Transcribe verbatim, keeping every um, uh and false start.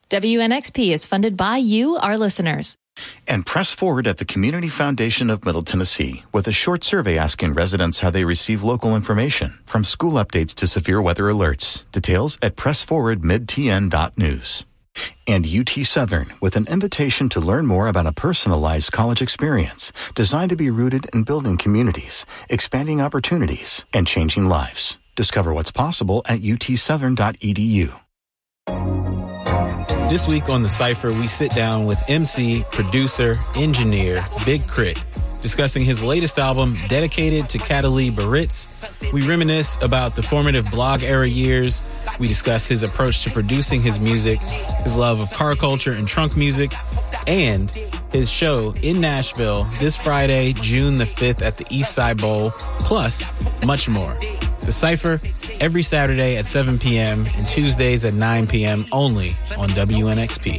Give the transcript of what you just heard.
W N X P is funded by you, our listeners. And press forward at the Community Foundation of Middle Tennessee with a short survey asking residents how they receive local information, from school updates to severe weather alerts. Details at press forward mid t n dot news. And U T Southern with an invitation to learn more about a personalized college experience designed to be rooted in building communities, expanding opportunities, and changing lives. Discover what's possible at u t southern dot e d u. This week on The Cypher, we sit down with M C, producer, engineer, Big Crit, discussing his latest album, dedicated to Catalee Baritz. We reminisce about the formative blog-era years. We discuss his approach to producing his music, his love of car culture and trunk music, and his show in Nashville this Friday, June the fifth at the Eastside Bowl, plus much more. The Cypher, every Saturday at seven p.m. and Tuesdays at nine p.m. only on W N X P.